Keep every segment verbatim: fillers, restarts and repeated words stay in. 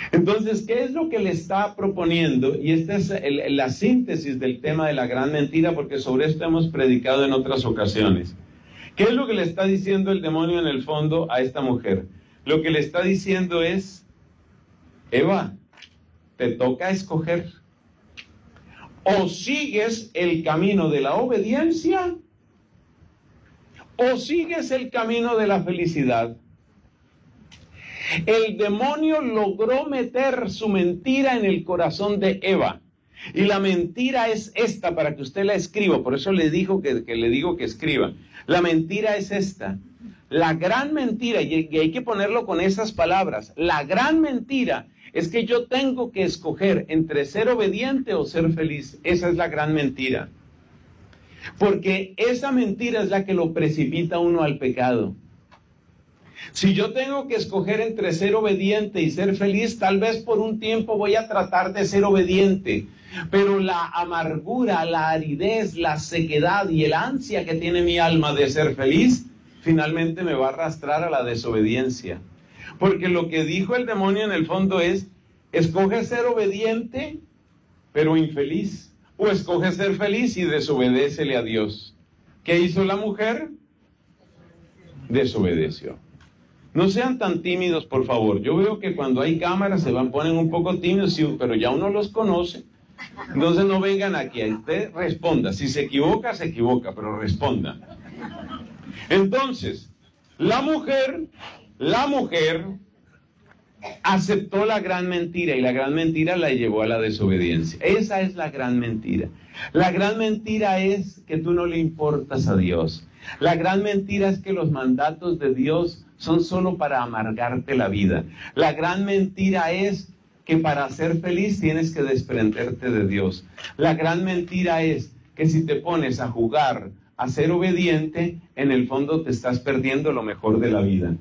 Entonces, ¿qué es lo que le está proponiendo? Y esta es el, la síntesis del tema de la gran mentira, porque sobre esto hemos predicado en otras ocasiones. ¿Qué es lo que le está diciendo el demonio en el fondo a esta mujer? Lo que le está diciendo es: Eva, te toca escoger. O sigues el camino de la obediencia, o sigues el camino de la felicidad. El demonio logró meter su mentira en el corazón de Eva. Y la mentira es esta, para que usted la escriba. Por eso le, dijo que, que le digo que escriba. La mentira es esta. La gran mentira, y hay que ponerlo con esas palabras, la gran mentira es que yo tengo que escoger entre ser obediente o ser feliz. Esa es la gran mentira. Porque esa mentira es la que lo precipita uno al pecado. Si yo tengo que escoger entre ser obediente y ser feliz, tal vez por un tiempo voy a tratar de ser obediente, pero la amargura, la aridez, la sequedad y el ansia que tiene mi alma de ser feliz, finalmente me va a arrastrar a la desobediencia. Porque lo que dijo el demonio en el fondo es: escoge ser obediente, pero infeliz, o escoge ser feliz y desobedécele a Dios. ¿Qué hizo la mujer? Desobedeció. No sean tan tímidos, por favor. Yo veo que cuando hay cámaras se van, ponen un poco tímidos, sí, pero ya uno los conoce. Entonces no vengan aquí. Usted responda. Si se equivoca, se equivoca, pero responda. Entonces, la mujer, la mujer aceptó la gran mentira, y la gran mentira la llevó a la desobediencia. Esa es la gran mentira. La gran mentira es que tú no le importas a Dios. La gran mentira es que los mandatos de Dios son solo para amargarte la vida. La gran mentira es que para ser feliz tienes que desprenderte de Dios. La gran mentira es que si te pones a jugar a ser obediente, en el fondo te estás perdiendo lo mejor de la vida.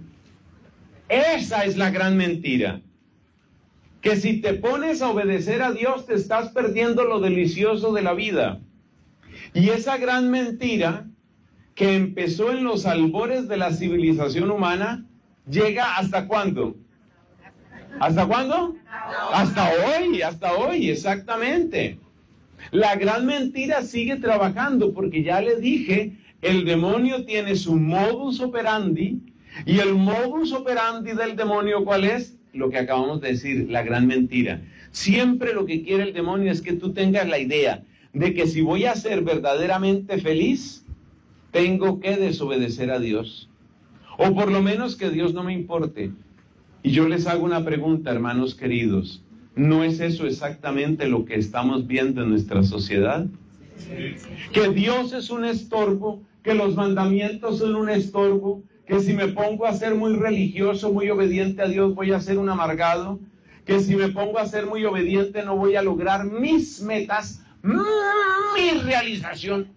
Esa es la gran mentira. Que si te pones a obedecer a Dios, te estás perdiendo lo delicioso de la vida. Y esa gran mentira, que empezó en los albores de la civilización humana, llega ¿hasta cuándo? ¿Hasta cuándo? Hasta hoy, hasta hoy, exactamente. La gran mentira sigue trabajando, porque ya le dije, el demonio tiene su modus operandi, y el modus operandi del demonio, ¿cuál es? Lo que acabamos de decir, la gran mentira. Siempre lo que quiere el demonio es que tú tengas la idea de que si voy a ser verdaderamente feliz, tengo que desobedecer a Dios, o por lo menos que Dios no me importe. Y yo les hago una pregunta, hermanos queridos, ¿no es eso exactamente lo que estamos viendo en nuestra sociedad? Que Dios es un estorbo, que los mandamientos son un estorbo, que si me pongo a ser muy religioso, muy obediente a Dios, voy a ser un amargado, que si me pongo a ser muy obediente no voy a lograr mis metas, mi realización.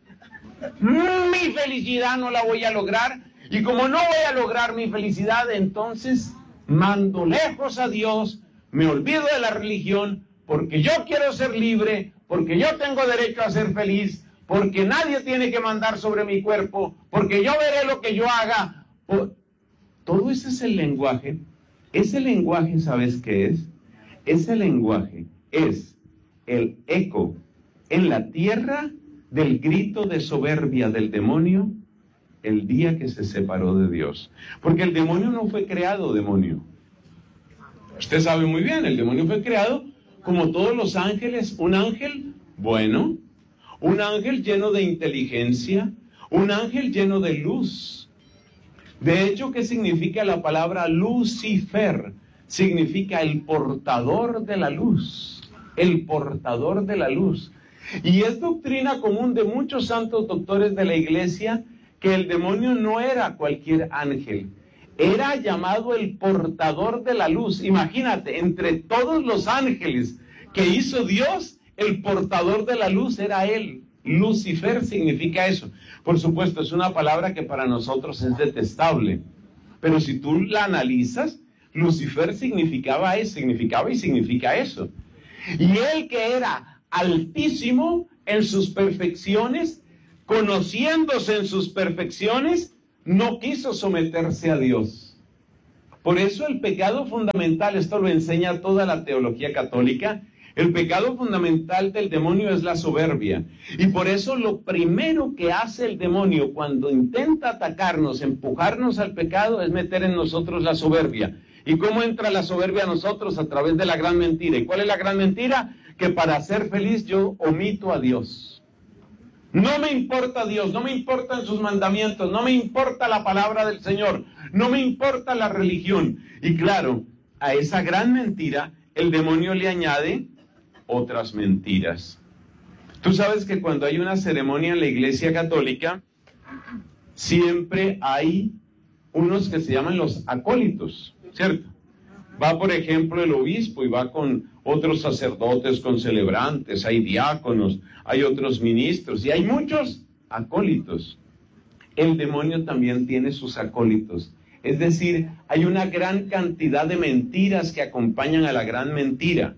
Mi felicidad no la voy a lograr, y como no voy a lograr mi felicidad, entonces mando lejos a Dios, me olvido de la religión, porque yo quiero ser libre, porque yo tengo derecho a ser feliz, porque nadie tiene que mandar sobre mi cuerpo, porque yo veré lo que yo haga. Todo ese es el lenguaje. Ese lenguaje, ¿sabes qué es? Ese lenguaje es el eco en la tierra del grito de soberbia del demonio el día que se separó de Dios. Porque el demonio no fue creado demonio. Usted sabe muy bien, el demonio fue creado como todos los ángeles, un ángel bueno, un ángel lleno de inteligencia, un ángel lleno de luz. De hecho, ¿qué significa la palabra Lucifer? Significa el portador de la luz, el portador de la luz. Y es doctrina común de muchos santos doctores de la iglesia que el demonio no era cualquier ángel, era llamado el portador de la luz. Imagínate, entre todos los ángeles que hizo Dios, el portador de la luz era él. Lucifer significa eso. Por supuesto, es una palabra que para nosotros es detestable, pero si tú la analizas, Lucifer significaba eso, significaba y significa eso. Y él, que era altísimo en sus perfecciones, conociéndose en sus perfecciones, no quiso someterse a Dios. Por eso el pecado fundamental, esto lo enseña toda la teología católica, el pecado fundamental del demonio es la soberbia. Y por eso lo primero que hace el demonio cuando intenta atacarnos, empujarnos al pecado, es meter en nosotros la soberbia. ¿Y cómo entra la soberbia a nosotros? A través de la gran mentira. ¿Y cuál es la gran mentira? Que para ser feliz yo omito a Dios. No me importa Dios, no me importan sus mandamientos, no me importa la palabra del Señor, no me importa la religión. Y claro, a esa gran mentira el demonio le añade otras mentiras. Tú sabes que cuando hay una ceremonia en la Iglesia Católica, siempre hay unos que se llaman los acólitos, ¿cierto? Va, por ejemplo, el obispo y va con otros sacerdotes, con celebrantes, hay diáconos, hay otros ministros y hay muchos acólitos. El demonio también tiene sus acólitos. Es decir, hay una gran cantidad de mentiras que acompañan a la gran mentira.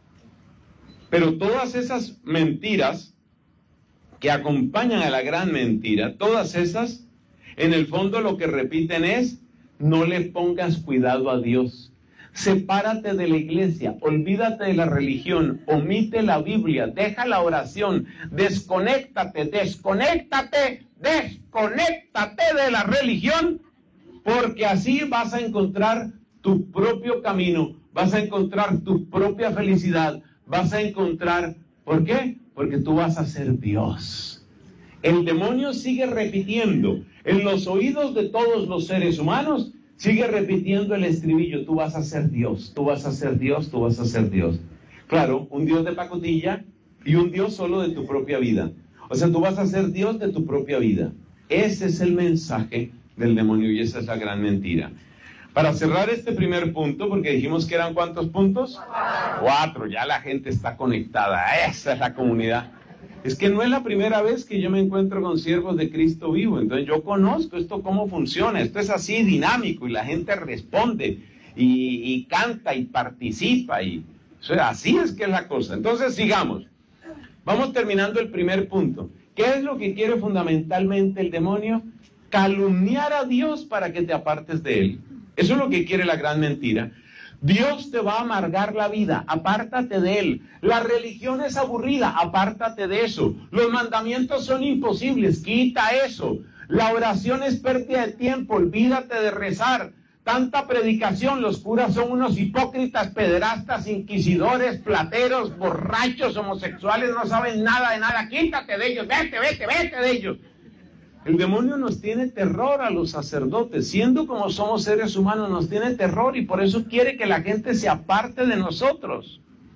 Pero todas esas mentiras que acompañan a la gran mentira, todas esas, en el fondo lo que repiten es, no le pongas cuidado a Dios. Sepárate de la iglesia, olvídate de la religión, omite la Biblia, deja la oración, desconéctate, desconéctate, desconéctate de la religión, porque así vas a encontrar tu propio camino, vas a encontrar tu propia felicidad, vas a encontrar, ¿por qué? Porque tú vas a ser Dios. El demonio sigue repitiendo en los oídos de todos los seres humanos, sigue repitiendo el estribillo, tú vas a ser Dios, tú vas a ser Dios, tú vas a ser Dios. Claro, un Dios de pacotilla y un Dios solo de tu propia vida. O sea, tú vas a ser Dios de tu propia vida. Ese es el mensaje del demonio y esa es la gran mentira. Para cerrar este primer punto, porque dijimos que eran ¿cuántos puntos? Cuatro, ya la gente está conectada, esa es la comunidad. Es que no es la primera vez que yo me encuentro con siervos de Cristo vivo, entonces yo conozco esto cómo funciona, esto es así dinámico y la gente responde y, y canta y participa y o sea, así es que es la cosa. Entonces sigamos, vamos terminando el primer punto. ¿Qué es lo que quiere fundamentalmente el demonio? Calumniar a Dios para que te apartes de Él. Eso es lo que quiere la gran mentira. Dios te va a amargar la vida, apártate de Él. La religión es aburrida, apártate de eso. Los mandamientos son imposibles, quita eso. La oración es pérdida de tiempo, olvídate de rezar. Tanta predicación, los curas son unos hipócritas, pederastas, inquisidores, plateros, borrachos, homosexuales, no saben nada de nada. Quítate de ellos, vete, vete, vete de ellos. El demonio nos tiene terror a los sacerdotes, siendo como somos seres humanos, nos tiene terror y por eso quiere que la gente se aparte de nosotros.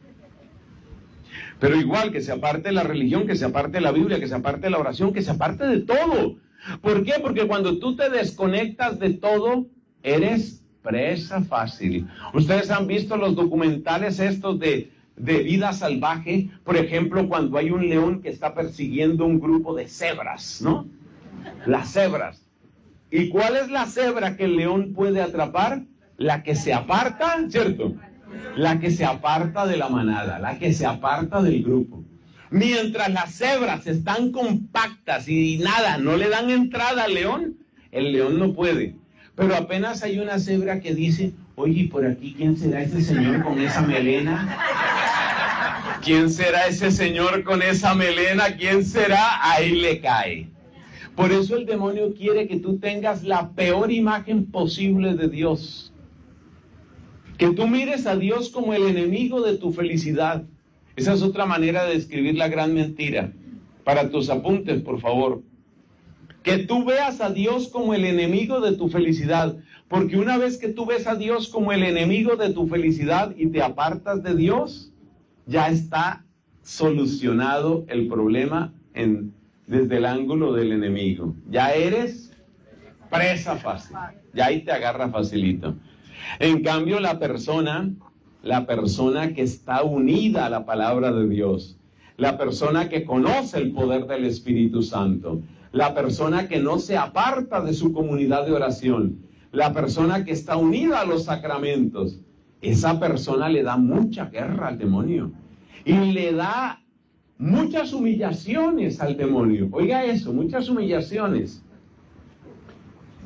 Pero igual que se aparte de la religión, que se aparte de la Biblia, que se aparte de la oración, que se aparte de todo. ¿Por qué? Porque cuando tú te desconectas de todo, eres presa fácil. Ustedes han visto los documentales estos de, de vida salvaje, por ejemplo, cuando hay un león que está persiguiendo un grupo de cebras, ¿no? Las cebras. ¿Y cuál es la cebra que el león puede atrapar? La que se aparta, ¿cierto? La que se aparta de la manada, la que se aparta del grupo. Mientras las cebras están compactas y nada, no le dan entrada al león, el león no puede. Pero apenas hay una cebra que dice, oye, por aquí, ¿quién será ese señor con esa melena? ¿Quién será ese señor con esa melena? ¿Quién será? Ahí le cae. Por eso el demonio quiere que tú tengas la peor imagen posible de Dios. Que tú mires a Dios como el enemigo de tu felicidad. Esa es otra manera de describir la gran mentira. Para tus apuntes, por favor. Que tú veas a Dios como el enemigo de tu felicidad. Porque una vez que tú ves a Dios como el enemigo de tu felicidad y te apartas de Dios, ya está solucionado el problema en desde el ángulo del enemigo. Ya eres presa fácil. Ya ahí te agarra facilito. En cambio, la persona, la persona que está unida a la palabra de Dios, la persona que conoce el poder del Espíritu Santo, la persona que no se aparta de su comunidad de oración, la persona que está unida a los sacramentos, esa persona le da mucha guerra al demonio y le da muchas humillaciones al demonio. Oiga eso, muchas humillaciones.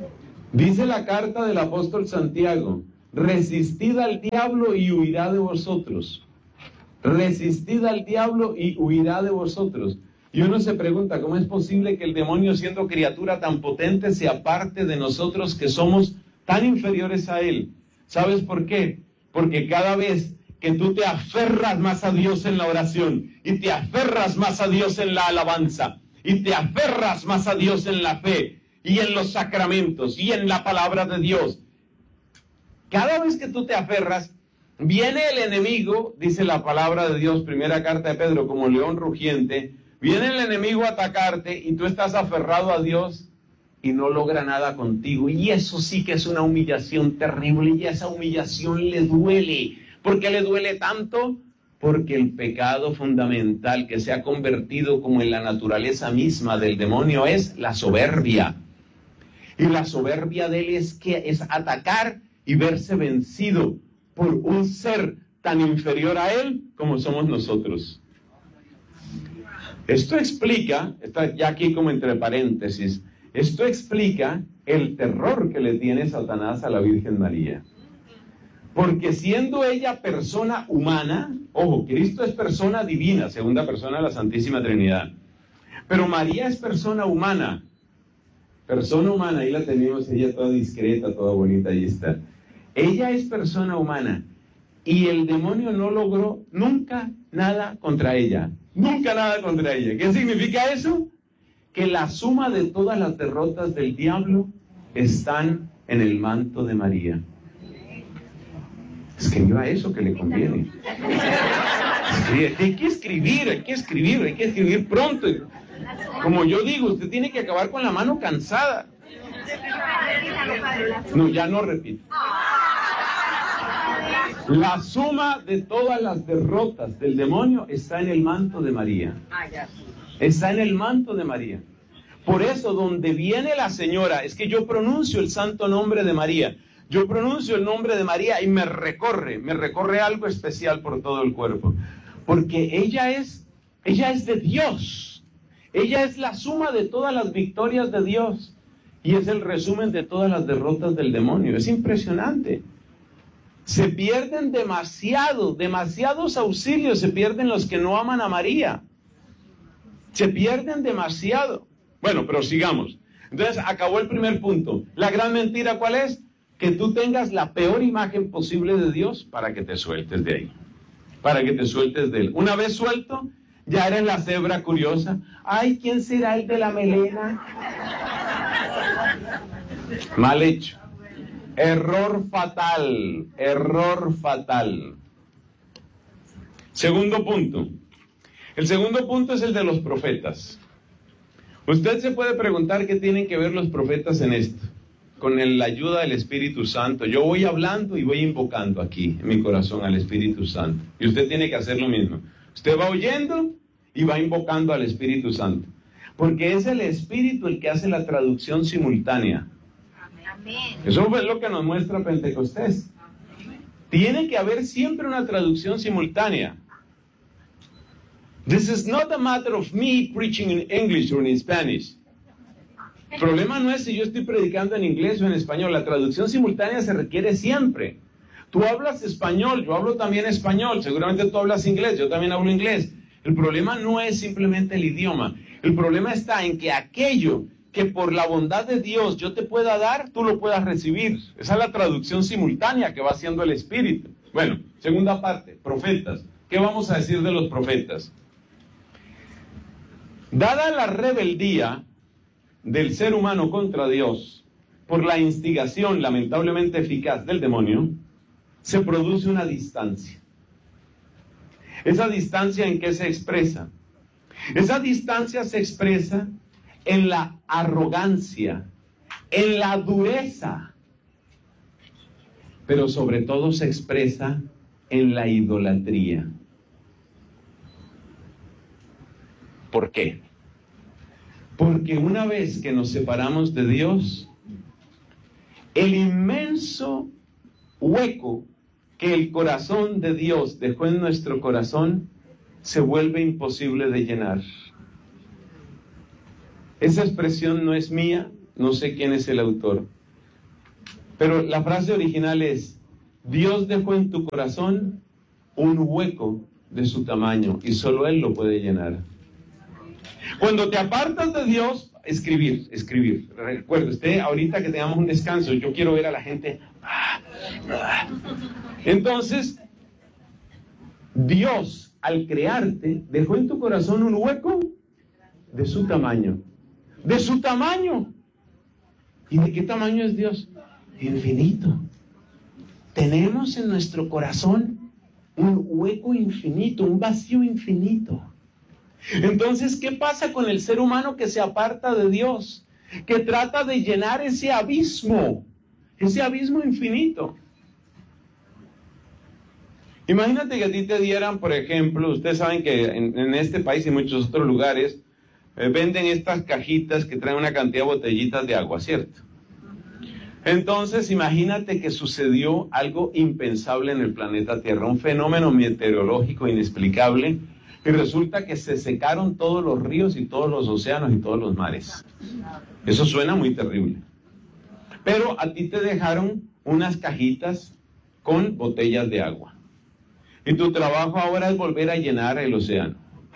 Dice la carta del apóstol Santiago, resistid al diablo y huirá de vosotros. Resistid al diablo y huirá de vosotros. Y uno se pregunta, ¿cómo es posible que el demonio, siendo criatura tan potente, se aparte de nosotros que somos tan inferiores a él? ¿Sabes por qué? Porque cada vez que tú te aferras más a Dios en la oración, y te aferras más a Dios en la alabanza, y te aferras más a Dios en la fe, y en los sacramentos, y en la palabra de Dios, cada vez que tú te aferras, viene el enemigo, dice la palabra de Dios, primera carta de Pedro, como león rugiente, viene el enemigo a atacarte, y tú estás aferrado a Dios, y no logra nada contigo, y eso sí que es una humillación terrible, y esa humillación le duele. ¿Por qué le duele tanto? Porque el pecado fundamental que se ha convertido como en la naturaleza misma del demonio es la soberbia. Y la soberbia de él es que es atacar y verse vencido por un ser tan inferior a él como somos nosotros. Esto explica, está ya aquí como entre paréntesis, esto explica el terror que le tiene Satanás a la Virgen María. Porque siendo ella persona humana, ojo, Cristo es persona divina, segunda persona de la Santísima Trinidad, pero María es persona humana, persona humana, ahí la tenemos, ella toda discreta, toda bonita, ahí está. Ella es persona humana, y el demonio no logró nunca nada contra ella, nunca nada contra ella. ¿Qué significa eso? Que la suma de todas las derrotas del diablo están en el manto de María. Escriba eso que le conviene. Hay que escribir, hay que escribir, hay que escribir pronto. Como yo digo, usted tiene que acabar con la mano cansada. No, ya no repito. La suma de todas las derrotas del demonio está en el manto de María. Está en el manto de María. Por eso, donde viene la señora, es que yo pronuncio el santo nombre de María. Yo pronuncio el nombre de María y me recorre, me recorre algo especial por todo el cuerpo. Porque ella es, ella es de Dios. Ella es la suma de todas las victorias de Dios. Y es el resumen de todas las derrotas del demonio. Es impresionante. Se pierden demasiado, demasiados auxilios se pierden los que no aman a María. Se pierden demasiado. Bueno, pero sigamos. Entonces, acabó el primer punto. La gran mentira, ¿cuál es? Que tú tengas la peor imagen posible de Dios para que te sueltes de ahí. Para que te sueltes de él. Una vez suelto, ya eres la cebra curiosa. Ay, ¿quién será el de la melena? Mal hecho. Error fatal. Error fatal. Segundo punto. El segundo punto es el de los profetas. Usted se puede preguntar qué tienen que ver los profetas en esto. Con la ayuda del Espíritu Santo. Yo voy hablando y voy invocando aquí en mi corazón al Espíritu Santo. Y usted tiene que hacer lo mismo. Usted va oyendo y va invocando al Espíritu Santo. Porque es el Espíritu el que hace la traducción simultánea. Amén. Eso es lo que nos muestra Pentecostés. Tiene que haber siempre una traducción simultánea. This is not a matter of me preaching in English or in Spanish. El problema no es si yo estoy predicando en inglés o en español. La traducción simultánea se requiere siempre. Tú hablas español, yo hablo también español. Seguramente tú hablas inglés, yo también hablo inglés. El problema no es simplemente el idioma. El problema está en que aquello que por la bondad de Dios yo te pueda dar, tú lo puedas recibir. Esa es la traducción simultánea que va haciendo el Espíritu. Bueno, segunda parte, profetas. ¿Qué vamos a decir de los profetas? Dada la rebeldía del ser humano contra Dios, por la instigación lamentablemente eficaz del demonio, se produce una distancia. ¿Esa distancia en qué se expresa? Esa distancia se expresa en la arrogancia, en la dureza, pero sobre todo se expresa en la idolatría. ¿Por qué? Porque una vez que nos separamos de Dios, el inmenso hueco que el corazón de Dios dejó en nuestro corazón se vuelve imposible de llenar. Esa expresión no es mía, no sé quién es el autor, Pero la frase original es: Dios dejó en tu corazón un hueco de su tamaño y solo Él lo puede llenar. Cuando te apartas de Dios, escribir, escribir. Recuerde usted, ahorita que tengamos un descanso, yo quiero ver a la gente. Entonces, Dios, al crearte, dejó en tu corazón un hueco de su tamaño. De su tamaño. ¿Y de qué tamaño es Dios? Infinito. Tenemos en nuestro corazón un hueco infinito, un vacío infinito. Entonces, ¿qué pasa con el ser humano que se aparta de Dios? Que trata de llenar ese abismo, ese abismo infinito. Imagínate que a ti te dieran, por ejemplo, ustedes saben que en, en este país y en muchos otros lugares eh, venden estas cajitas que traen una cantidad de botellitas de agua, ¿cierto? Entonces, imagínate que sucedió algo impensable en el planeta Tierra, un fenómeno meteorológico inexplicable, y resulta que se secaron todos los ríos y todos los océanos y todos los mares. Eso suena muy terrible. Pero a ti te dejaron unas cajitas con botellas de agua. Y tu trabajo ahora es volver a llenar el océano.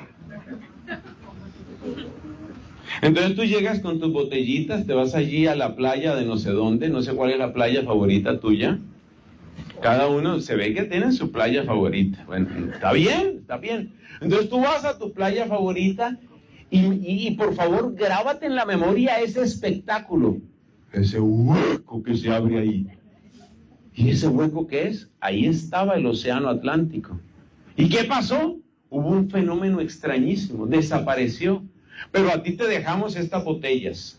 Entonces tú llegas con tus botellitas, te vas allí a la playa de no sé dónde, no sé cuál es la playa favorita tuya. Cada uno se ve que tiene su playa favorita. Bueno, está bien, está bien. Entonces tú vas a tu playa favorita y, y, y por favor grábate en la memoria ese espectáculo. Ese hueco que se abre ahí. ¿Y ese hueco qué es? Ahí estaba el océano Atlántico. ¿Y qué pasó? Hubo un fenómeno extrañísimo, desapareció. Pero a ti te dejamos estas botellas.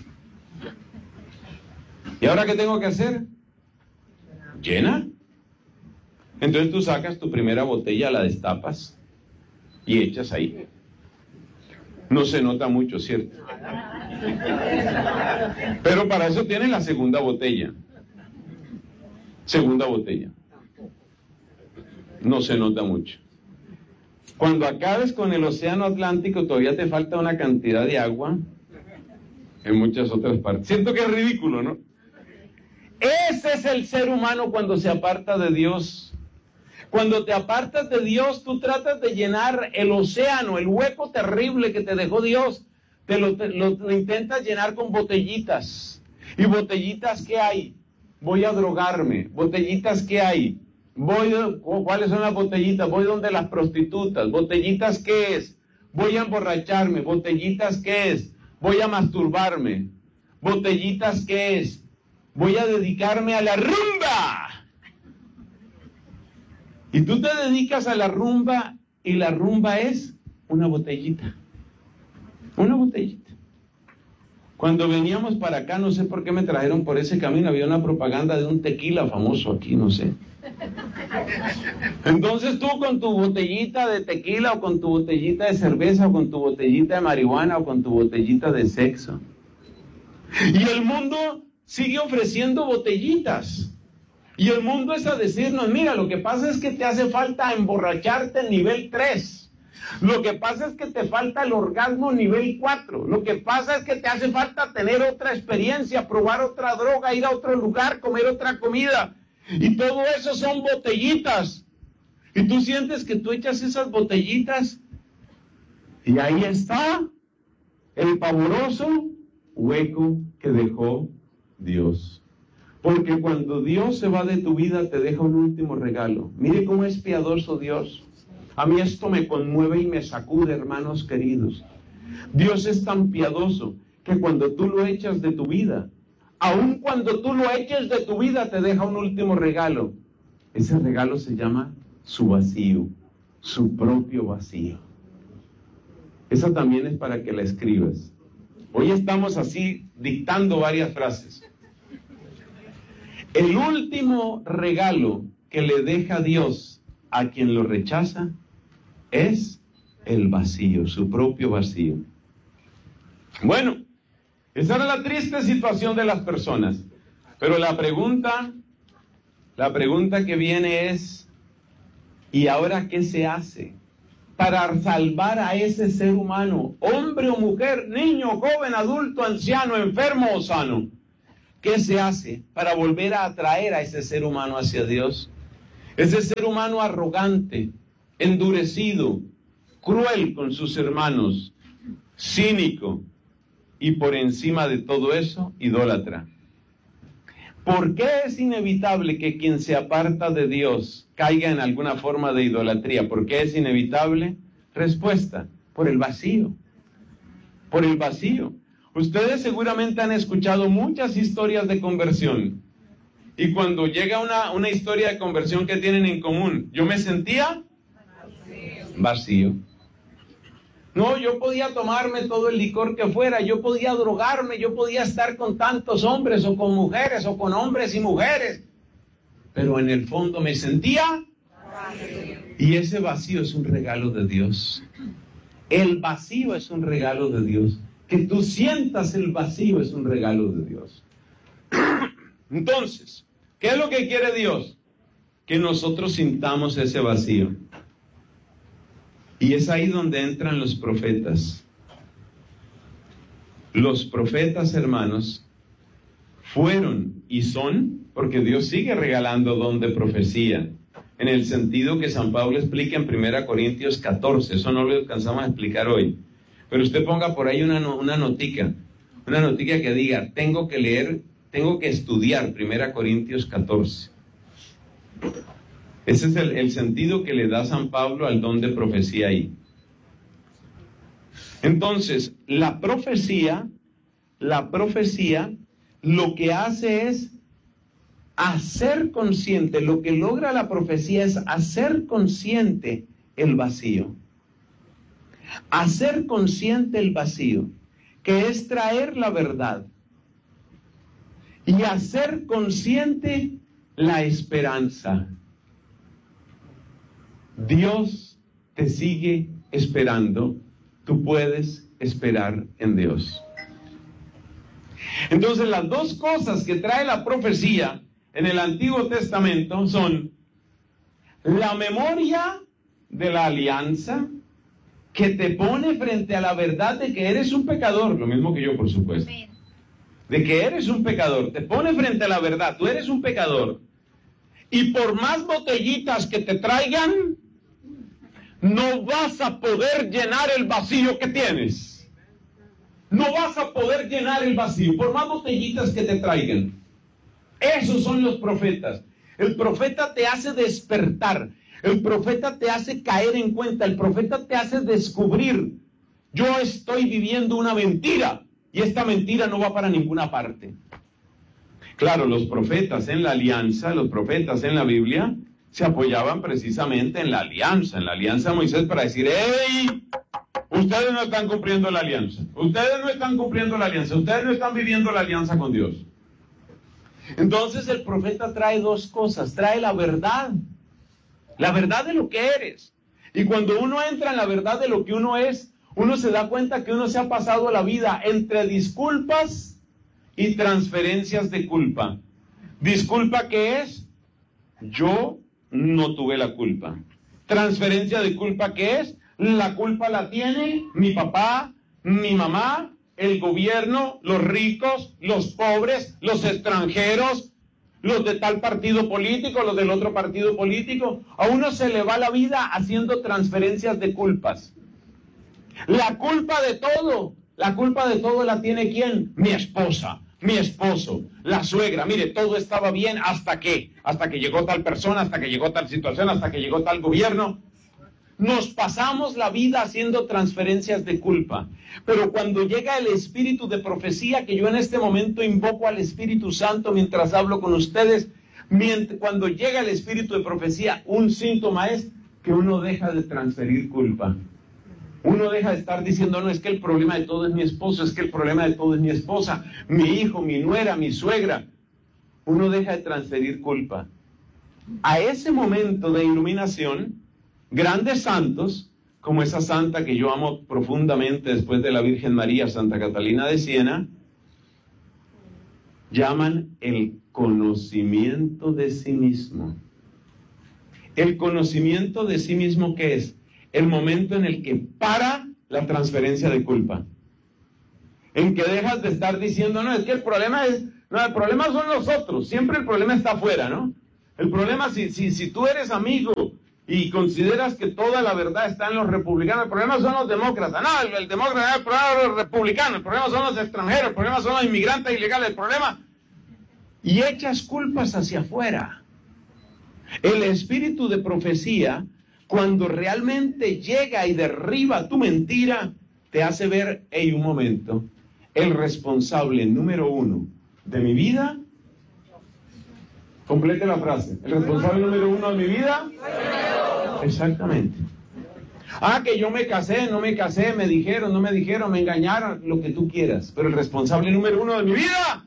¿Y ahora qué tengo que hacer? ¿Llena? Entonces tú sacas tu primera botella, la destapas y echas ahí. No se nota mucho, ¿cierto? Pero para eso tienes la segunda botella. Segunda botella. No se nota mucho. Cuando acabes con el océano Atlántico, todavía te falta una cantidad de agua en muchas otras partes. Siento que es ridículo, ¿no? Ese es el ser humano cuando se aparta de Dios. Cuando te apartas de Dios, tú tratas de llenar el océano, el hueco terrible que te dejó Dios. Te lo, te, lo, lo intentas llenar con botellitas. ¿Y botellitas qué hay? Voy a drogarme. ¿Botellitas qué hay? Voy, ¿cuáles son las botellitas? Voy donde las prostitutas. ¿Botellitas qué es? Voy a emborracharme. ¿Botellitas qué es? Voy a masturbarme. ¿Botellitas qué es? Voy a dedicarme a la rumba. Y tú te dedicas a la rumba y la rumba es una botellita. Una botellita. Cuando veníamos para acá, no sé por qué me trajeron por ese camino, había una propaganda de un tequila famoso aquí, no sé. Entonces tú con tu botellita de tequila o con tu botellita de cerveza o con tu botellita de marihuana o con tu botellita de sexo. Y el mundo sigue ofreciendo botellitas. Y el mundo es a decirnos, mira, lo que pasa es que te hace falta emborracharte en nivel tres. Lo que pasa es que te falta el orgasmo nivel cuatro. Lo que pasa es que te hace falta tener otra experiencia, probar otra droga, ir a otro lugar, comer otra comida. Y todo eso son botellitas. Y tú sientes que tú echas esas botellitas y ahí está el pavoroso hueco que dejó Dios. Porque cuando Dios se va de tu vida te deja un último regalo. Mire cómo es piadoso Dios. A mí esto me conmueve y me sacude, hermanos queridos. Dios es tan piadoso que cuando tú lo echas de tu vida, aun cuando tú lo eches de tu vida, te deja un último regalo. Ese regalo se llama su vacío, su propio vacío. Esa también es para que la escribas. Hoy estamos así dictando varias frases. El último regalo que le deja Dios a quien lo rechaza es el vacío, su propio vacío. Bueno, esa era la triste situación de las personas. Pero la pregunta, la pregunta que viene es, ¿y ahora qué se hace para salvar a ese ser humano, hombre o mujer, niño, joven, adulto, anciano, enfermo o sano? ¿qué se hace para volver a atraer a ese ser humano hacia Dios? Ese ser humano arrogante, endurecido, cruel con sus hermanos, cínico y por encima de todo eso, idólatra. ¿Por qué es inevitable que quien se aparta de Dios caiga en alguna forma de idolatría? ¿Por qué es inevitable? Respuesta, por el vacío. Por el vacío. Ustedes seguramente han escuchado muchas historias de conversión. Y cuando llega una, una historia de conversión que tienen en común, yo me sentía vacío. vacío. No, yo podía tomarme todo el licor que fuera, yo podía drogarme, yo podía estar con tantos hombres o con mujeres o con hombres y mujeres. Pero en el fondo me sentía vacío. Y ese vacío es un regalo de Dios. El vacío es un regalo de Dios. Que tú sientas el vacío es un regalo de Dios. Entonces, ¿qué es lo que quiere Dios? Que nosotros sintamos ese vacío. Y es ahí donde entran los profetas. Los profetas, hermanos, fueron y son, porque Dios sigue regalando don de profecía, en el sentido que San Pablo explica en primera Corintios catorce, eso no lo alcanzamos a explicar hoy. Pero usted ponga por ahí una, una notica, una notica que diga, tengo que leer, tengo que estudiar primera Corintios catorce. Ese es el, el sentido que le da San Pablo al don de profecía ahí. Entonces, la profecía, la profecía lo que hace es hacer consciente, lo que logra la profecía es hacer consciente el vacío. Hacer consciente el vacío, que es traer la verdad. Y hacer consciente la esperanza. Dios te sigue esperando, tú puedes esperar en Dios. Entonces, las dos cosas que trae la profecía en el Antiguo Testamento son la memoria de la alianza, que te pone frente a la verdad de que eres un pecador, lo mismo que yo, por supuesto, de que eres un pecador, te pone frente a la verdad, tú eres un pecador, y por más botellitas que te traigan, no vas a poder llenar el vacío que tienes. No vas a poder llenar el vacío, por más botellitas que te traigan. Esos son los profetas. El profeta te hace despertar. El profeta te hace caer en cuenta. El profeta te hace descubrir. Yo estoy viviendo una mentira. Y esta mentira no va para ninguna parte. Claro, los profetas en la alianza, los profetas en la Biblia, se apoyaban precisamente en la alianza, en la alianza de Moisés, para decir, ¡hey! Ustedes no están cumpliendo la alianza. Ustedes no están cumpliendo la alianza. Ustedes no están viviendo la alianza con Dios. Entonces el profeta trae dos cosas. Trae la verdad. La verdad de lo que eres. Y cuando uno entra en la verdad de lo que uno es, uno se da cuenta que uno se ha pasado la vida entre disculpas y transferencias de culpa. ¿Disculpa qué es? Yo no tuve la culpa. Transferencia de culpa ¿qué es? La culpa la tiene mi papá, mi mamá, el gobierno, los ricos, los pobres, los extranjeros, los de tal partido político, los del otro partido político. A uno se le va la vida haciendo transferencias de culpas. La culpa de todo, la culpa de todo la tiene ¿quién? Mi esposa, mi esposo, la suegra. Mire, todo estaba bien hasta que, hasta que llegó tal persona, hasta que llegó tal situación, hasta que llegó tal gobierno. Nos pasamos la vida haciendo transferencias de culpa. Pero cuando llega el espíritu de profecía, que yo en este momento invoco al Espíritu Santo mientras hablo con ustedes, mientras, cuando llega el espíritu de profecía, un síntoma es que uno deja de transferir culpa. Uno deja de estar diciendo, no, es que el problema de todo es mi esposo, es que el problema de todo es mi esposa, mi hijo, mi nuera, mi suegra. Uno deja de transferir culpa. A ese momento de iluminación, grandes santos, como esa santa que yo amo profundamente después de la Virgen María, Santa Catalina de Siena, llaman el conocimiento de sí mismo. El conocimiento de sí mismo, ¿qué es? El momento en el que para la transferencia de culpa. En que dejas de estar diciendo, no, es que el problema es, No, el problema son los otros. Siempre el problema está afuera, ¿no? El problema, si, si, si tú eres amigo y consideras que toda la verdad está en los republicanos, el problema son los demócratas. No, el, el demócrata, el problema son los republicanos, el problema son los extranjeros, el problema son los inmigrantes ilegales, el problema... Y echas culpas hacia afuera. El espíritu de profecía, cuando realmente llega y derriba tu mentira, te hace ver, hey, un momento, el responsable número uno de mi vida, complete la frase, el responsable número uno de mi vida, exactamente. Ah, que yo me casé, no me casé, me dijeron, no me dijeron, me engañaron, lo que tú quieras, pero el responsable número uno de mi vida,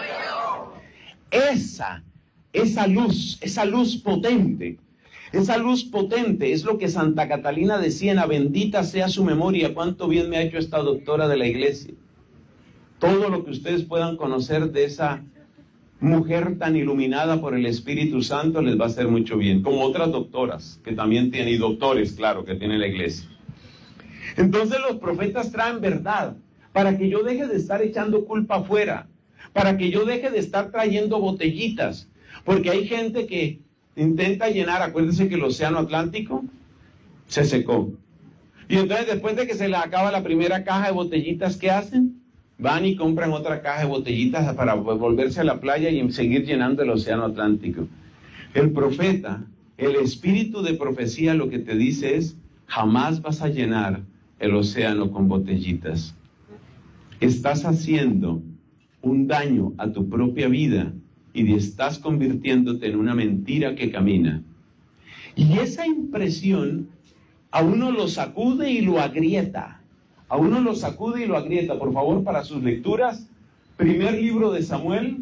esa, esa luz, esa luz potente, esa luz potente es lo que Santa Catalina de Siena, bendita sea su memoria, cuánto bien me ha hecho esta doctora de la iglesia. Todo lo que ustedes puedan conocer de esa mujer tan iluminada por el Espíritu Santo les va a hacer mucho bien, como otras doctoras que también tienen, y doctores, claro, que tiene la iglesia. Entonces los profetas traen verdad, para que yo deje de estar echando culpa afuera, para que yo deje de estar trayendo botellitas, porque hay gente que intenta llenar, acuérdense que el océano Atlántico se secó, y entonces después de que se le acaba la primera caja de botellitas, ¿qué hacen? Van y compran otra caja de botellitas para volverse a la playa y seguir llenando el océano Atlántico. El profeta, el espíritu de profecía lo que te dice es, jamás vas a llenar el océano con botellitas. Estás haciendo un daño a tu propia vida y estás convirtiéndote en una mentira que camina. Y esa impresión a uno lo sacude y lo agrieta. A uno lo sacude y lo agrieta. Por favor, para sus lecturas, primer libro de Samuel,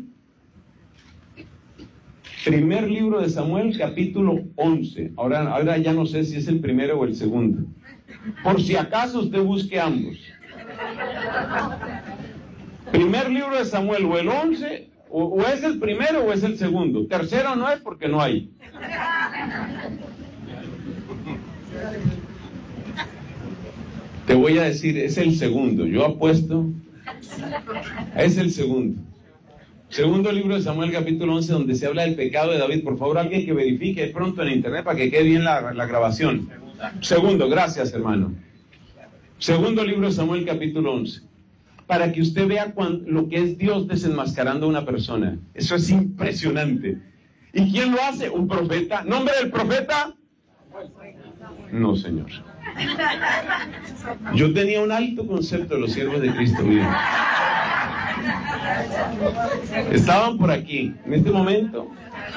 primer libro de Samuel, capítulo once. Ahora, ahora ya no sé si es el primero o el segundo. Por si acaso usted busque ambos. Primer libro de Samuel, o el once, o, o es el primero o es el segundo. Tercero no es porque no hay. Te voy a decir, es el segundo. Yo apuesto, es el segundo. Segundo libro de Samuel, capítulo once, donde se habla del pecado de David. Por favor, alguien que verifique pronto en internet para que quede bien la, la grabación. Segundo, gracias, hermano. Segundo libro de Samuel, capítulo once. Para que usted vea cuando, lo que es Dios desenmascarando a una persona. Eso es impresionante. ¿Y quién lo hace? Un profeta. ¿Nombre del profeta? No, señor. Yo tenía un alto concepto de los siervos de Cristo, miren. Estaban por aquí, en este momento.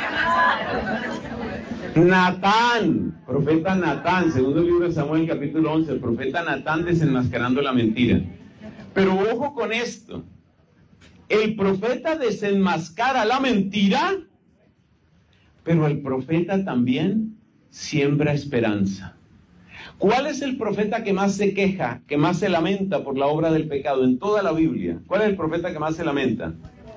Natán, profeta Natán, segundo libro de Samuel, capítulo once, el profeta Natán desenmascarando la mentira. Pero ojo con esto, el profeta desenmascara la mentira, pero el profeta también siembra esperanza. ¿Cuál es el profeta que más se queja, que más se lamenta por la obra del pecado en toda la Biblia? ¿Cuál es el profeta que más se lamenta?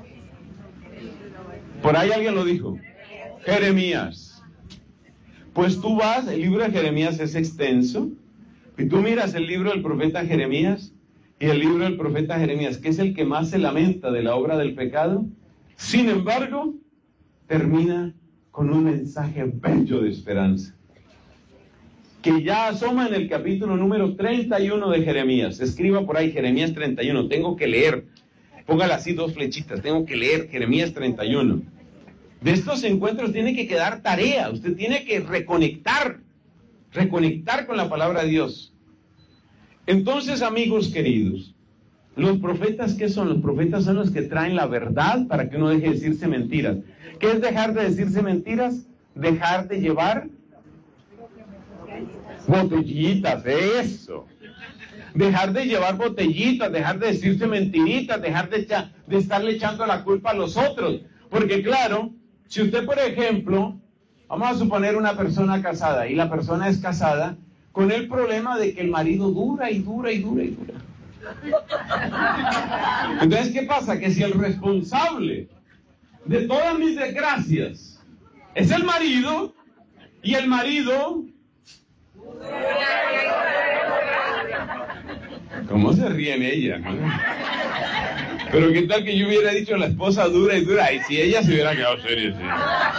Por ahí alguien lo dijo. Jeremías. Pues tú vas, el libro de Jeremías es extenso, y tú miras el libro del profeta Jeremías y el libro del profeta Jeremías, que es el que más se lamenta de la obra del pecado. Sin embargo, termina con un mensaje bello de esperanza, que ya asoma en el capítulo número treinta y uno de Jeremías. Escriba por ahí Jeremías treinta y uno, tengo que leer, póngale así dos flechitas, tengo que leer Jeremías treinta y uno. De estos encuentros tiene que quedar tarea, usted tiene que reconectar, reconectar con la palabra de Dios. Entonces, amigos queridos, los profetas, ¿qué son? Los profetas son los que traen la verdad para que uno deje de decirse mentiras. ¿Qué es dejar de decirse mentiras? Dejar de llevar botellitas, eso. Dejar de llevar botellitas, dejar de decirse mentiritas, dejar de, echa, de estarle echando la culpa a los otros. Porque claro, si usted, por ejemplo, vamos a suponer una persona casada, y la persona es casada con el problema de que el marido dura y dura y dura y dura. Entonces, ¿qué pasa? Que si el responsable de todas mis desgracias es el marido, y el marido... ¿Cómo se ríe en ella? Pero qué tal que yo hubiera dicho la esposa dura y dura, y si ella se hubiera quedado seria, sí.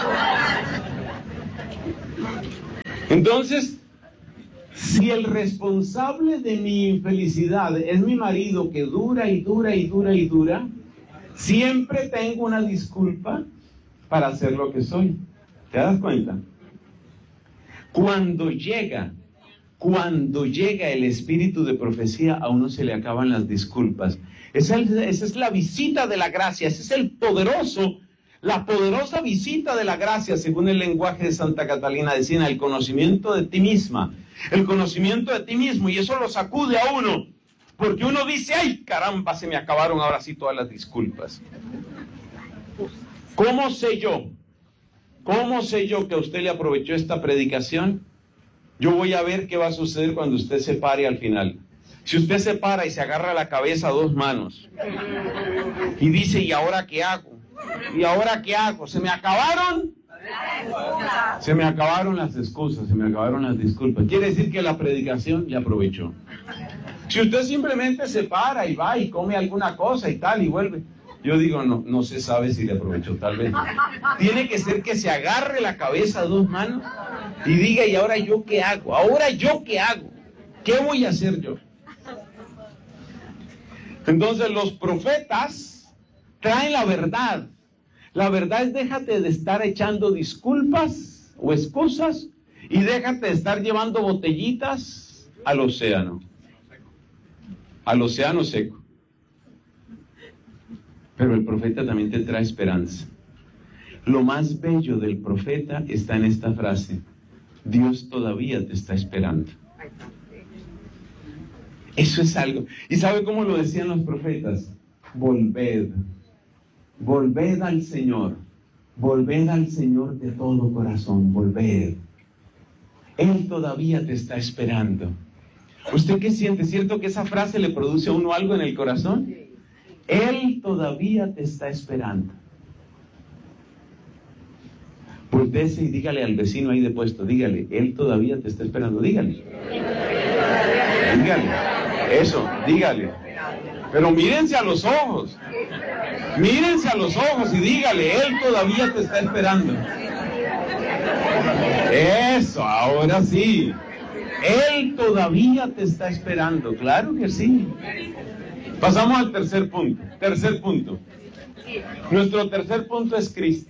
Entonces, si el responsable de mi infelicidad es mi marido que dura y dura y dura y dura, siempre tengo una disculpa para ser lo que soy. ¿Te das cuenta? Cuando llega, cuando llega el espíritu de profecía, a uno se le acaban las disculpas. Esa es, esa es la visita de la gracia, ese es el poderoso, la poderosa visita de la gracia, según el lenguaje de Santa Catalina de Siena, el conocimiento de ti misma, el conocimiento de ti mismo, y eso lo sacude a uno, porque uno dice, ay caramba, se me acabaron ahora sí todas las disculpas. ¿Cómo sé yo? ¿Cómo sé yo que a usted le aprovechó esta predicación? Yo voy a ver qué va a suceder cuando usted se pare al final. Si usted se para y se agarra la cabeza a dos manos y dice, ¿y ahora qué hago? ¿Y ahora qué hago? ¿Se me acabaron? Se me acabaron las excusas, se me acabaron las disculpas. Quiere decir que la predicación le aprovechó. Si usted simplemente se para y va y come alguna cosa y tal y vuelve, yo digo, no, no se sabe si le aprovechó, tal vez. Tiene que ser que se agarre la cabeza a dos manos y diga, ¿y ahora yo qué hago? ¿Ahora yo qué hago? ¿Qué voy a hacer yo? Entonces los profetas traen la verdad. La verdad es déjate de estar echando disculpas o excusas y déjate de estar llevando botellitas al océano. Al océano seco. Pero el profeta también te trae esperanza. Lo más bello del profeta está en esta frase: Dios todavía te está esperando. Eso es algo. ¿Y sabe cómo lo decían los profetas? Volved, volved al Señor, volved al Señor de todo corazón, volved. Él todavía te está esperando. ¿Usted qué siente? ¿Cierto que esa frase le produce a uno algo en el corazón? Él todavía te está esperando. Voltéese y dígale al vecino ahí de puesto, dígale, Él todavía te está esperando, dígale. Dígale, eso, dígale. Pero mírense a los ojos, mírense a los ojos y dígale, Él todavía te está esperando. Eso, ahora sí. Él todavía te está esperando, claro que sí. Pasamos al tercer punto. Tercer punto. Nuestro tercer punto es Cristo.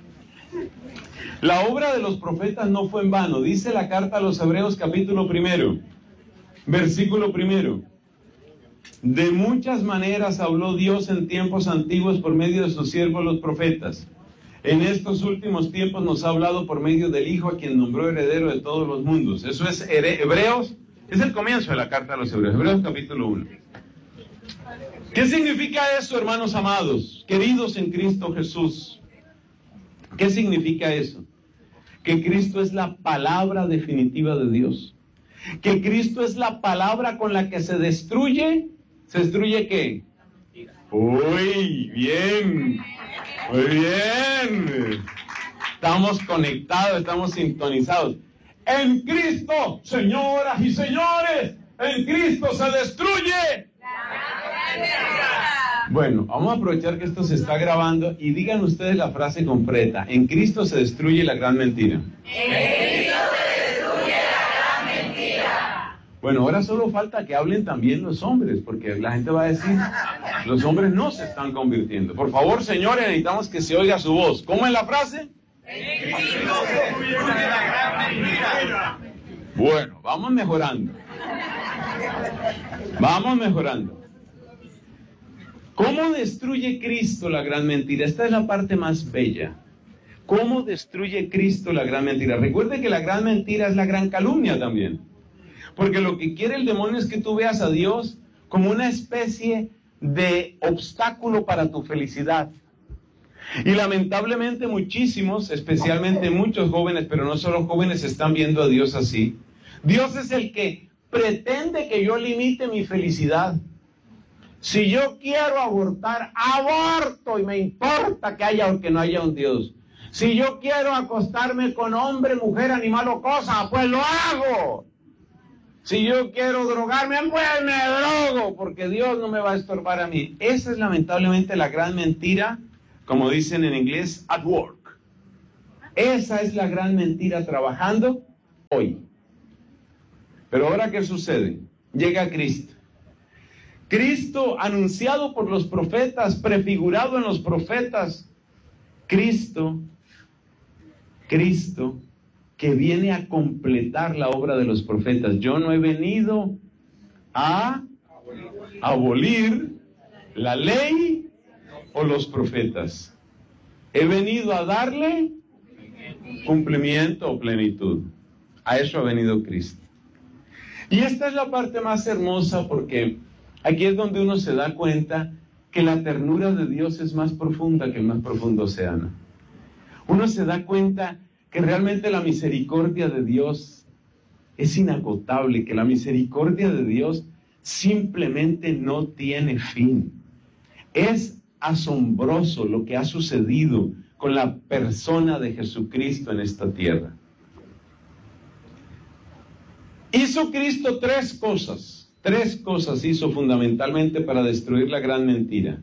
La obra de los profetas no fue en vano. Dice la carta a los Hebreos capítulo primero, versículo primero. De muchas maneras habló Dios en tiempos antiguos por medio de sus siervos los profetas. En estos últimos tiempos nos ha hablado por medio del Hijo, a quien nombró heredero de todos los mundos. Eso es Hebreos, es el comienzo de la carta a los Hebreos. Hebreos capítulo uno. ¿Qué significa eso, hermanos amados, queridos en Cristo Jesús? ¿Qué significa eso? Que Cristo es la palabra definitiva de Dios. Que Cristo es la palabra con la que se destruye. ¿Se destruye qué? Uy, bien, muy bien. Estamos conectados, estamos sintonizados. En Cristo, señoras y señores, en Cristo se destruye. Bueno, vamos a aprovechar que esto se está grabando y digan ustedes la frase completa. En Cristo se destruye la gran mentira. En Cristo se destruye la gran mentira. Bueno, ahora solo falta que hablen también los hombres, porque la gente va a decir, los hombres no se están convirtiendo. Por favor, señores, necesitamos que se oiga su voz. ¿Cómo es la frase? En Cristo se destruye la gran mentira. Bueno, vamos mejorando. Vamos mejorando. ¿Cómo destruye Cristo la gran mentira? Esta es la parte más bella. ¿Cómo destruye Cristo la gran mentira? Recuerde que la gran mentira es la gran calumnia también. Porque lo que quiere el demonio es que tú veas a Dios como una especie de obstáculo para tu felicidad. Y lamentablemente muchísimos, especialmente muchos jóvenes, pero no solo jóvenes, están viendo a Dios así. Dios es el que pretende que yo limite mi felicidad. Si yo quiero abortar, aborto y me importa que haya o que no haya un Dios. Si yo quiero acostarme con hombre, mujer, animal o cosa, pues lo hago. Si yo quiero drogarme, pues me drogo, porque Dios no me va a estorbar a mí. Esa es lamentablemente la gran mentira, como dicen en inglés, at work. Esa es la gran mentira trabajando hoy. Pero ahora, ¿qué sucede? Llega Cristo. Cristo anunciado por los profetas, prefigurado en los profetas. Cristo, Cristo, que viene a completar la obra de los profetas. Yo no he venido a abolir la ley o los profetas. He venido a darle cumplimiento o plenitud. A eso ha venido Cristo. Y esta es la parte más hermosa, porque aquí es donde uno se da cuenta que la ternura de Dios es más profunda que el más profundo océano. Uno se da cuenta que realmente la misericordia de Dios es inagotable, que la misericordia de Dios simplemente no tiene fin. Es asombroso lo que ha sucedido con la persona de Jesucristo en esta tierra. Hizo Cristo tres cosas, tres cosas hizo fundamentalmente para destruir la gran mentira.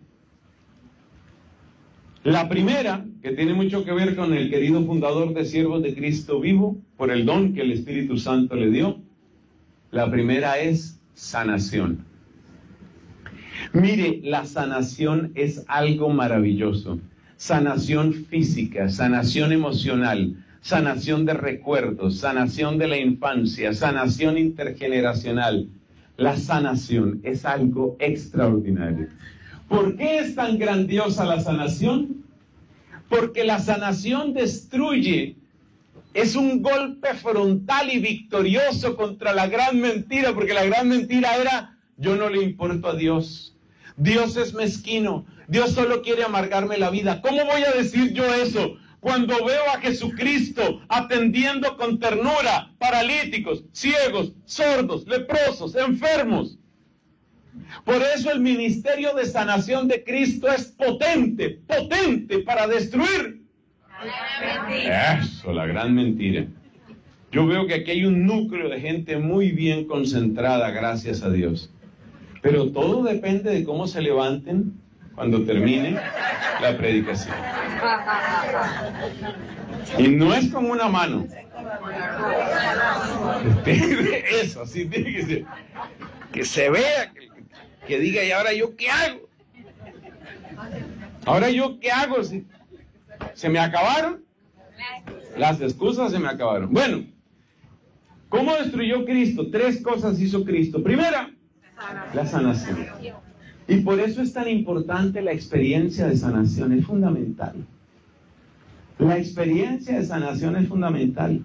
La primera, que tiene mucho que ver con el querido fundador de Siervos de Cristo Vivo, por el don que el Espíritu Santo le dio, la primera es sanación. Mire, la sanación es algo maravilloso. Sanación física, sanación emocional, sanación de recuerdos, sanación de la infancia, sanación intergeneracional. La sanación es algo extraordinario. ¿Por qué es tan grandiosa la sanación? Porque la sanación destruye, es un golpe frontal y victorioso contra la gran mentira, porque la gran mentira era: yo no le importo a Dios, Dios es mezquino, Dios solo quiere amargarme la vida. ¿Cómo voy a decir yo eso cuando veo a Jesucristo atendiendo con ternura paralíticos, ciegos, sordos, leprosos, enfermos? Por eso el ministerio de sanación de Cristo es potente, potente para destruir. Eso, la gran mentira. Yo veo que aquí hay un núcleo de gente muy bien concentrada, gracias a Dios. Pero todo depende de cómo se levanten cuando termine la predicación. Y no es con una mano. Eso, así tiene que ser. Que se vea, que, que diga: ¿y ahora yo qué hago? ¿Ahora yo qué hago? ¿Se, se me acabaron? Las excusas se me acabaron. Bueno, ¿cómo destruyó Cristo? Tres cosas hizo Cristo. Primera, la sanación. Y por eso es tan importante la experiencia de sanación, es fundamental. La experiencia de sanación es fundamental.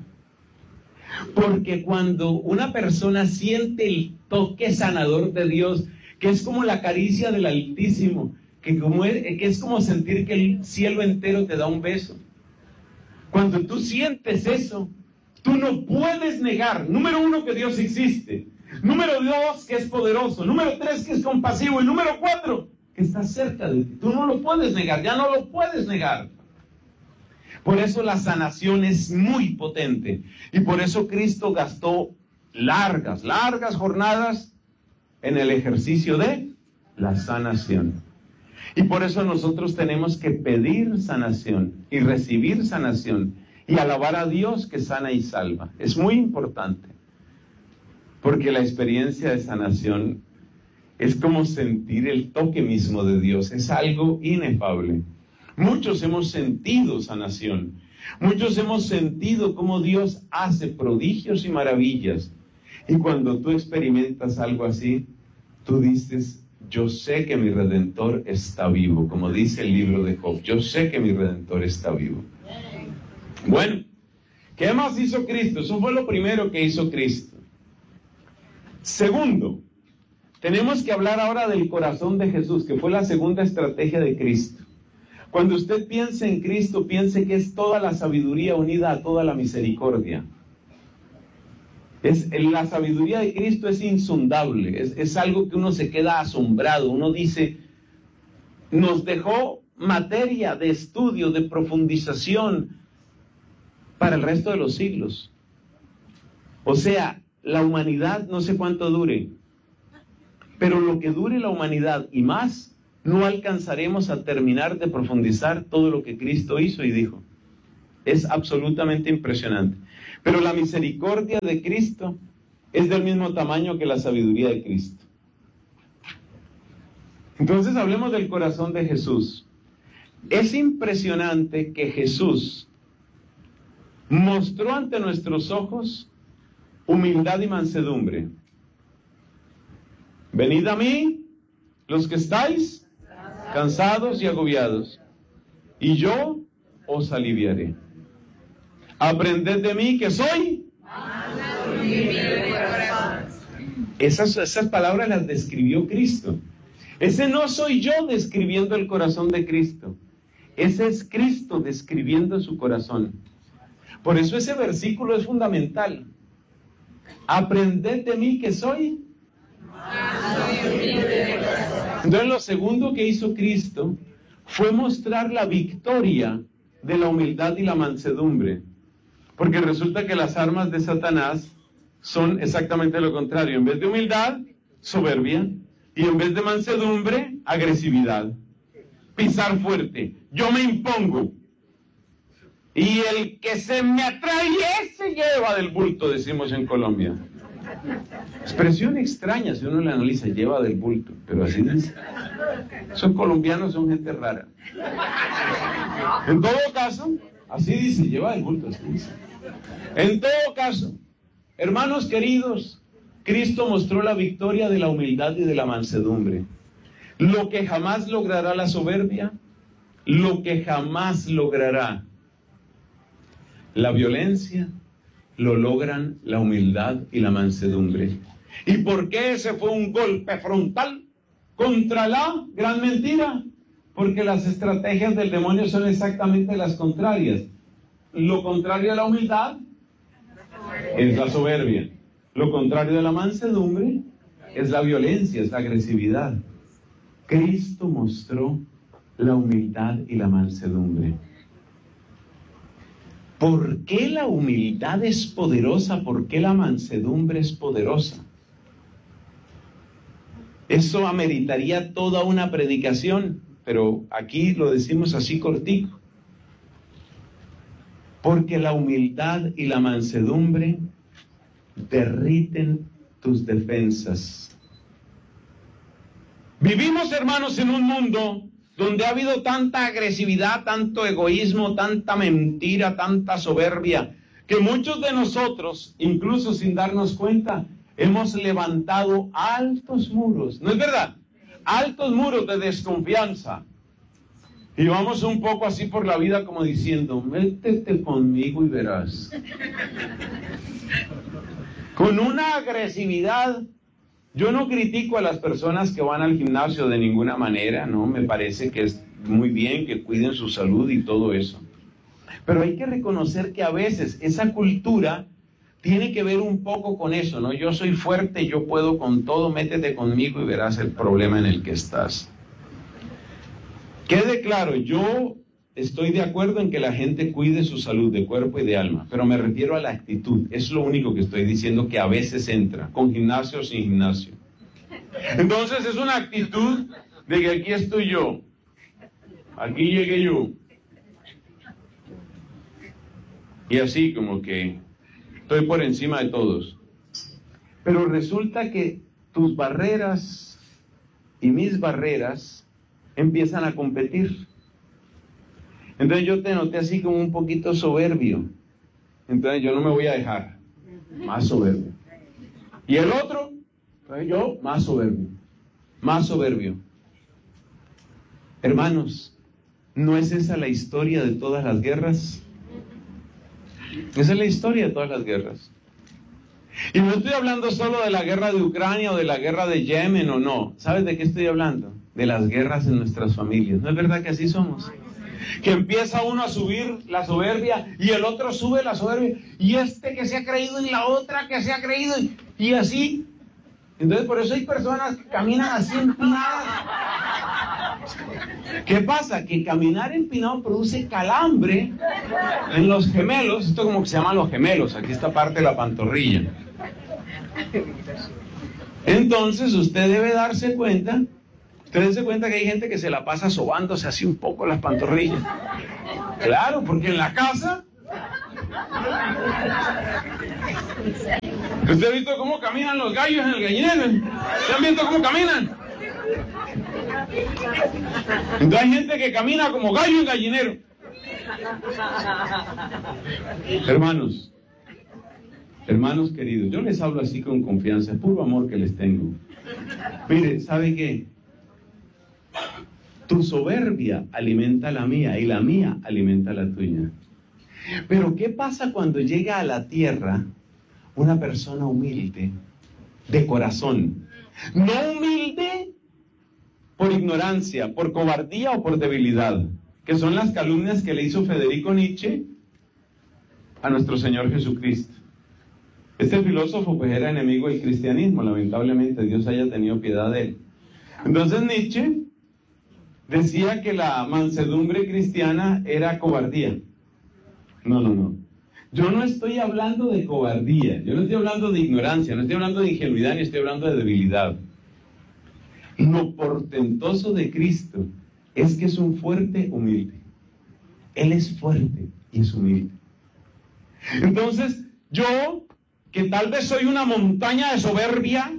Porque cuando una persona siente el toque sanador de Dios, que es como la caricia del Altísimo, que, como es, que es como sentir que el cielo entero te da un beso. Cuando tú sientes eso, tú no puedes negar, número uno, que Dios existe. Número dos, que es poderoso. Número tres, que es compasivo. Y número cuatro, que está cerca de ti. Tú no lo puedes negar, ya no lo puedes negar. Por eso la sanación es muy potente. Y por eso Cristo gastó largas, largas jornadas en el ejercicio de la sanación. Y por eso nosotros tenemos que pedir sanación y recibir sanación y alabar a Dios que sana y salva. Es muy importante. Porque la experiencia de sanación es como sentir el toque mismo de Dios. Es algo inefable. Muchos hemos sentido sanación. Muchos hemos sentido cómo Dios hace prodigios y maravillas. Y cuando tú experimentas algo así, tú dices: yo sé que mi Redentor está vivo. Como dice el libro de Job, yo sé que mi Redentor está vivo. Bueno, ¿qué más hizo Cristo? Eso fue lo primero que hizo Cristo. Segundo, tenemos que hablar ahora del corazón de Jesús, que fue la segunda estrategia de Cristo. Cuando usted piense en Cristo, piense que es toda la sabiduría unida a toda la misericordia. Es, la sabiduría de Cristo es insondable, es, es algo que uno se queda asombrado. Uno dice: nos dejó materia de estudio, de profundización para el resto de los siglos. O sea, la humanidad no sé cuánto dure, pero lo que dure la humanidad y más, no alcanzaremos a terminar de profundizar todo lo que Cristo hizo y dijo. Es absolutamente impresionante. Pero la misericordia de Cristo es del mismo tamaño que la sabiduría de Cristo. Entonces hablemos del corazón de Jesús. Es impresionante que Jesús mostró ante nuestros ojos humildad y mansedumbre. Venid a mí, los que estáis cansados y agobiados, y yo os aliviaré. Aprended de mí, que soy. Esas, esas palabras las describió Cristo. Ese no soy yo describiendo el corazón de Cristo. Ese es Cristo describiendo su corazón. Por eso ese versículo es fundamental. Aprended de mí, que soy. Entonces lo segundo que hizo Cristo fue mostrar la victoria de la humildad y la mansedumbre. Porque resulta que las armas de Satanás son exactamente lo contrario. En vez de humildad, soberbia. Y en vez de mansedumbre, agresividad. Pisar fuerte. Yo me impongo. Y el que se me atrae, ese lleva del bulto, decimos en Colombia. Expresión extraña si uno la analiza, lleva del bulto, pero así dice. Son colombianos, son gente rara. En todo caso, así dice, lleva del bulto, así dice. En todo caso, hermanos queridos, Cristo mostró la victoria de la humildad y de la mansedumbre. Lo que jamás logrará la soberbia, lo que jamás logrará la violencia, lo logran la humildad y la mansedumbre. ¿Y por qué ese fue un golpe frontal contra la gran mentira? Porque las estrategias del demonio son exactamente las contrarias. Lo contrario de la humildad es la soberbia. Lo contrario de la mansedumbre es la violencia, es la agresividad. Cristo mostró la humildad y la mansedumbre. ¿Por qué la humildad es poderosa? ¿Por qué la mansedumbre es poderosa? Eso ameritaría toda una predicación, pero aquí lo decimos así cortico. Porque la humildad y la mansedumbre derriten tus defensas. Vivimos, hermanos, en un mundo donde ha habido tanta agresividad, tanto egoísmo, tanta mentira, tanta soberbia, que muchos de nosotros, incluso sin darnos cuenta, hemos levantado altos muros, ¿no es verdad? Altos muros de desconfianza. Y vamos un poco así por la vida como diciendo, métete conmigo y verás. Con una agresividad. Yo no critico a las personas que van al gimnasio de ninguna manera, ¿no? Me parece que es muy bien que cuiden su salud y todo eso. Pero hay que reconocer que a veces esa cultura tiene que ver un poco con eso, ¿no? Yo soy fuerte, yo puedo con todo, métete conmigo y verás el problema en el que estás. Quede claro, yo estoy de acuerdo en que la gente cuide su salud de cuerpo y de alma, pero me refiero a la actitud. Es lo único que estoy diciendo, que a veces entra, con gimnasio o sin gimnasio. Entonces es una actitud de que aquí estoy yo, aquí llegué yo, y así como que estoy por encima de todos. Pero resulta que tus barreras y mis barreras empiezan a competir. Entonces yo te noté así como un poquito soberbio. Entonces yo no me voy a dejar. Más soberbio. Y el otro, entonces yo más soberbio. Más soberbio. Hermanos, ¿no es esa la historia de todas las guerras? Esa es la historia de todas las guerras. Y no estoy hablando solo de la guerra de Ucrania o de la guerra de Yemen o no. ¿Sabes de qué estoy hablando? De las guerras en nuestras familias. ¿No es verdad que así somos? Que empieza uno a subir la soberbia y el otro sube la soberbia y este que se ha creído y la otra que se ha creído y así. Entonces por eso hay personas que caminan así empinadas. ¿Qué pasa? Que caminar empinado produce calambre en los gemelos. Esto como que se llaman los gemelos. Aquí esta parte de la pantorrilla. Entonces usted debe darse cuenta, usted darse cuenta que hay gente que se la pasa sobándose así un poco las pantorrillas. Claro, porque en la casa... ¿Usted ha visto cómo caminan los gallos en el gallinero? ¿Usted ha visto cómo caminan? Entonces hay gente que camina como gallo en gallinero. Hermanos, hermanos queridos, yo les hablo así con confianza, es puro amor que les tengo. Mire, ¿sabe qué? Tu soberbia alimenta la mía y la mía alimenta la tuya. Pero ¿qué pasa cuando llega a la tierra una persona humilde, de corazón? No humilde por ignorancia, por cobardía o por debilidad, que son las calumnias que le hizo Federico Nietzsche a nuestro Señor Jesucristo. Este filósofo pues era enemigo del cristianismo, lamentablemente Dios haya tenido piedad de él. Entonces Nietzsche decía que la mansedumbre cristiana era cobardía. No, no, no. Yo no estoy hablando de cobardía, yo no estoy hablando de ignorancia, no estoy hablando de ingenuidad, ni estoy hablando de debilidad. Lo portentoso de Cristo es que es un fuerte humilde. Él es fuerte y es humilde. Entonces, yo, que tal vez soy una montaña de soberbia,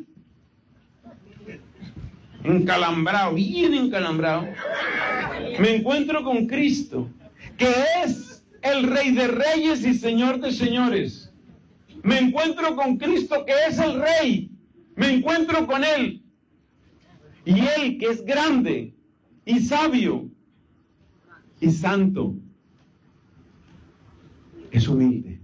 encalambrado, bien encalambrado, me encuentro con Cristo, que es el Rey de Reyes y Señor de Señores. Me encuentro con Cristo, que es el Rey. Me encuentro con Él. Y Él, que es grande y sabio y santo, es humilde.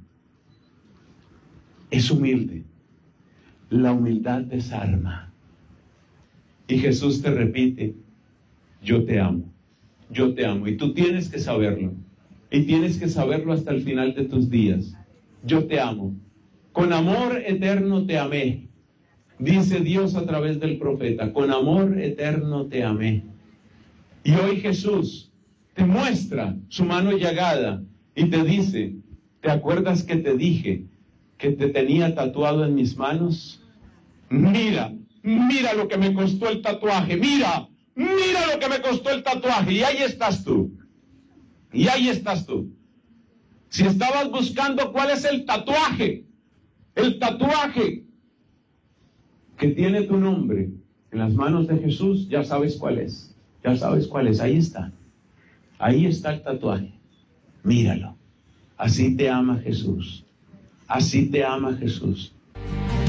Es humilde. La humildad desarma. Y Jesús te repite, yo te amo, yo te amo. Y tú tienes que saberlo. Y tienes que saberlo hasta el final de tus días. Yo te amo. Con amor eterno te amé. Dice Dios a través del profeta, con amor eterno te amé. Y hoy Jesús te muestra su mano llagada y te dice, ¿te acuerdas que te dije que te tenía tatuado en mis manos? Mira, mira lo que me costó el tatuaje, mira, mira lo que me costó el tatuaje. Y ahí estás tú, y ahí estás tú. Si estabas buscando cuál es el tatuaje, el tatuaje que tiene tu nombre en las manos de Jesús, ya sabes cuál es, ya sabes cuál es, ahí está, ahí está el tatuaje, míralo, así te ama Jesús, así te ama Jesús.